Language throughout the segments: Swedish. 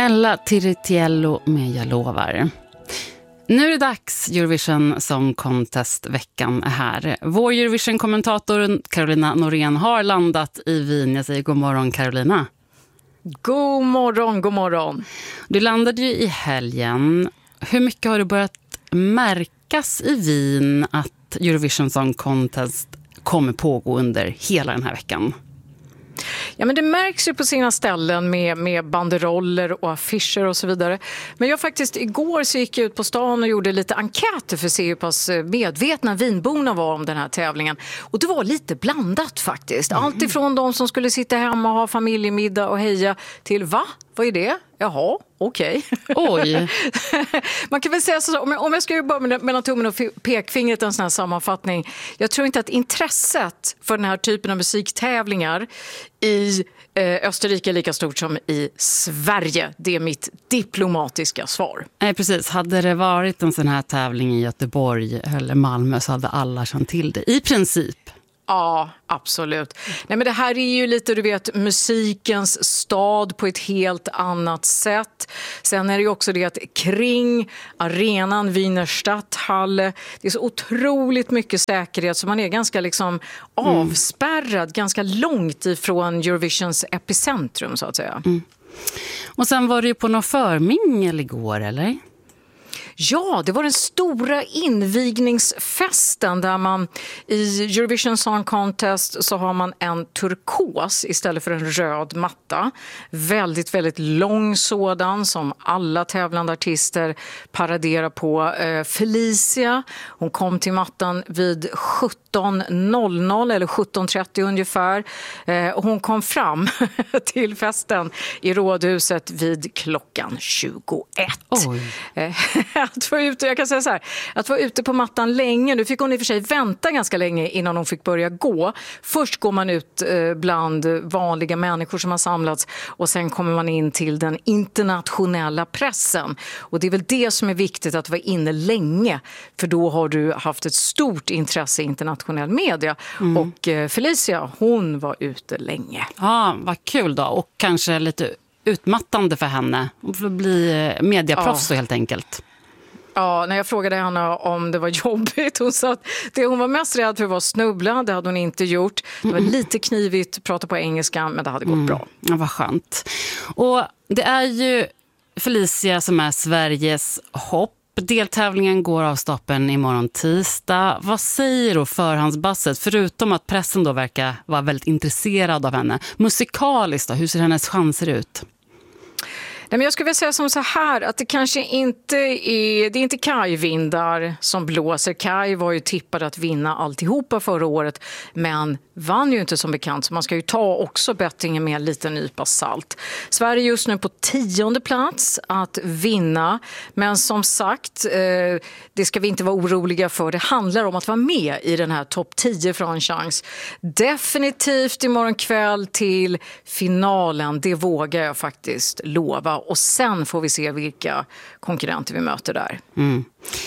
Ella Tiritiello med Jag lovar. Nu är det dags, Eurovision Song Contest-veckan är här. Vår Eurovision-kommentator Carolina Norén har landat i Wien. Jag säger god morgon, Carolina. God morgon, god morgon. Du landade ju i helgen. Hur mycket har du börjat märkas i Wien att Eurovision Song Contest kommer pågå under hela den här veckan? Ja, men det märks ju på sina ställen med banderoller och affischer och så vidare. Men jag faktiskt igår så gick jag ut på stan och gjorde lite enkäter för att se hur pass medvetna vinborna var om den här tävlingen. Och det var lite blandat faktiskt. Allt ifrån de som skulle sitta hemma och ha familjemiddag och heja till va? Vad är det? Jaha, okej. Oj. Man kan väl säga så, om jag ska börja mellan tummen och pekfingret en sån här sammanfattning. Jag tror inte att intresset för den här typen av musiktävlingar i Österrike är lika stort som i Sverige. Det är mitt diplomatiska svar. Nej, precis. Hade det varit en sån här tävling i Göteborg eller Malmö så hade alla känt till det. I princip. Ja, absolut. Nej, men det här är ju lite, du vet, musikens stad på ett helt annat sätt. Sen är det ju också det att kring arenan Wiener Stadthalle, det är så otroligt mycket säkerhet så man är ganska liksom avspärrad, ganska långt ifrån Eurovisions epicentrum så att säga. Mm. Och sen var det ju på någon förmingel igår, eller? Ja, det var den stora invigningsfesten där man i Eurovision Song Contest så har man en turkos istället för en röd matta. Väldigt, väldigt lång sådan som alla tävlande artister paraderar på. Felicia, hon kom till mattan vid 17.00 eller 17.30 ungefär. Och hon kom fram till festen i rådhuset vid klockan 21. Oj. Att vara ute, jag kan säga så här, att vara ute på mattan länge. Nu fick hon i och för sig vänta ganska länge innan hon fick börja gå. Först går man ut bland vanliga människor som har samlats och sen kommer man in till den internationella pressen. Och det är väl det som är viktigt, att vara inne länge, för då har du haft ett stort intresse i internationell media. Och Felicia, hon var ute länge. Ja, vad kul då. Och kanske lite utmattande för henne. Hon får bli mediaproffs helt enkelt. Ja, när jag frågade henne om det var jobbigt, hon sa att det hon var mest rädd för var snubbla, det hade hon inte gjort. Det var lite knivigt, prata på engelska, men det hade gått bra. Ja, vad skönt. Och det är ju Felicia som är Sveriges hopp. Deltävlingen går av stapeln imorgon tisdag. Vad säger då förhandsbasset, förutom att pressen då verkar vara väldigt intresserad av henne? Musikaliskt då, hur ser hennes chanser ut? Nej, men jag skulle vilja säga som så här, att det kanske inte är, det är inte Kaj-vindar som blåser. Kaj var ju tippad att vinna alltihopa förra året, men vann ju inte som bekant, så man ska ju ta också bettingen med en liten nypa salt. Sverige just nu på 10:e plats att vinna, men som sagt, det ska vi inte vara oroliga för. Det handlar om att vara med i den här topp 10 för en chans. Definitivt imorgon kväll till finalen, det vågar jag faktiskt lova. Och sen får vi se vilka konkurrenter vi möter där. Mm.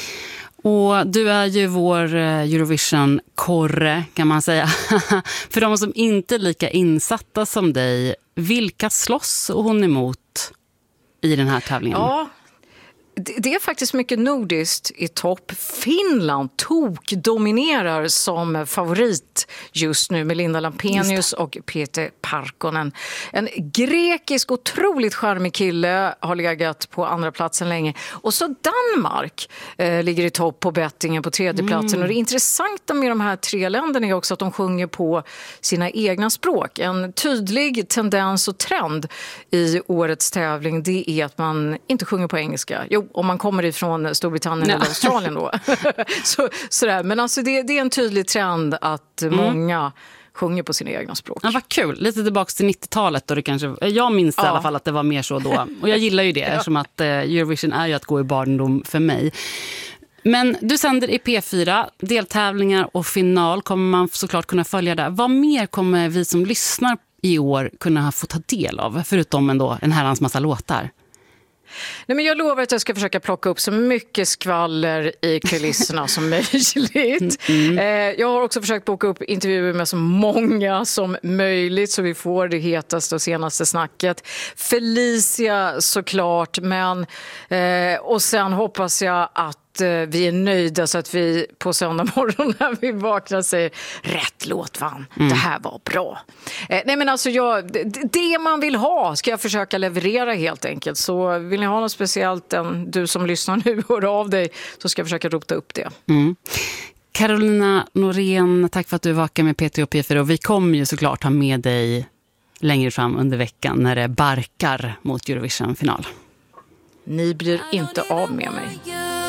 Och du är ju vår Eurovision-korre, kan man säga. För de som inte är lika insatta som dig, vilka slåss hon emot i den här tävlingen? Ja, det är faktiskt mycket nordiskt i topp. Finland dominerar som favorit just nu med Linda Lampenius och Peter Parkkonen. En grekisk, otroligt charmig kille har legat på andra platsen länge. Och så Danmark ligger i topp på bettingen på 3:e platsen. Och det intressanta med de här 3 länderna är också att de sjunger på sina egna språk. En tydlig tendens och trend i årets tävling, det är att man inte sjunger på engelska. Jo, om man kommer ifrån Storbritannien eller Australien då. Sådär. Men alltså det är en tydlig trend att många sjunger på sina egna språk. Ja, vad kul. Lite tillbaka till 90-talet då det kanske, jag minns i alla fall att det var mer så då. Och jag gillar ju det eftersom att Eurovision är ju att gå i barndom för mig. Men du sänder i P4, deltävlingar och final kommer man såklart kunna följa där. Vad mer kommer vi som lyssnar i år kunna få ta del av, förutom en herrans massa låtar? Nej, men jag lovar att jag ska försöka plocka upp så mycket skvaller i kulisserna som möjligt. Jag har också försökt boka upp intervjuer med så många som möjligt så vi får det hetaste och senaste snacket. Felicia såklart, men och sen hoppas jag att vi är nöjda så att vi på söndag morgon när vi vaknar säger rätt låt vann, det här var bra. Nej men alltså det man vill ha ska jag försöka leverera helt enkelt. Så vill ni ha något speciellt än du som lyssnar nu hör av dig så ska jag försöka rota upp det. Carolina Norén, tack för att du vakar med P3 och P4 och vi kommer ju såklart ha med dig längre fram under veckan när det barkar mot Eurovision-final. Ni blir inte av med mig.